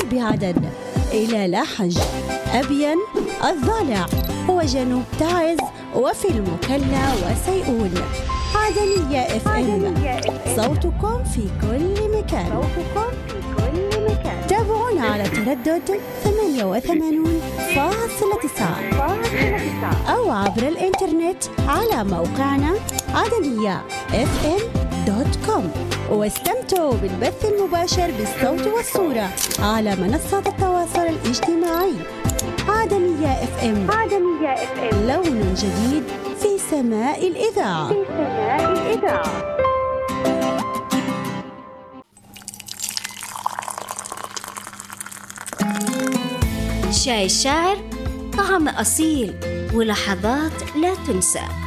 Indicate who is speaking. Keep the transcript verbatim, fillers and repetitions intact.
Speaker 1: بعدن إلى لاحج، أبين، الضالع وجنوب تعز وفي المكلا وسيئون. عدنية اف ام، صوتكم في كل مكان. صوتكم في كل مكان. تابعونا على تردد ثمانية وثمانين فاصلة تسعة أو عبر الإنترنت على موقعنا عدنية اف ام دوت كوم. واستمتعوا بالبث المباشر بالصوت والصورة على منصات التواصل الاجتماعي. عدنية اف ام، عدنية اف ام، لون جديد في سماء الإذاعة. في سماء الإذاعة.
Speaker 2: شاي الشاعر، طعم أصيل ولحظات لا تنسى.